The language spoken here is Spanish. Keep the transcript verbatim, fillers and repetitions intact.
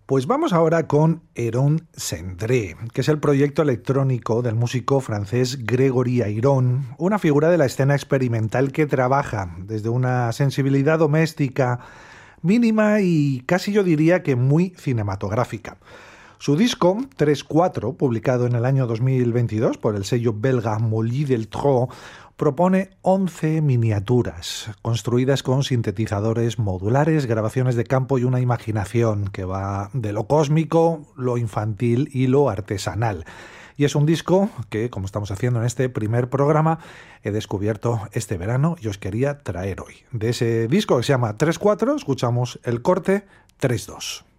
Pues vamos ahora con Héron Cendré, que es el proyecto electrónico del músico francés Gregory Airon, una figura de la escena experimental que trabaja desde una sensibilidad doméstica mínima y casi yo diría que muy cinematográfica. Su disco tres cuatro, publicado en el año dos mil veintidós por el sello belga Molly Deltro, propone once miniaturas construidas con sintetizadores modulares, grabaciones de campo y una imaginación que va de lo cósmico, lo infantil y lo artesanal. Y es un disco que, como estamos haciendo en este primer programa, he descubierto este verano y os quería traer hoy. De ese disco que se llama tres cuatro, escuchamos el corte tres dos.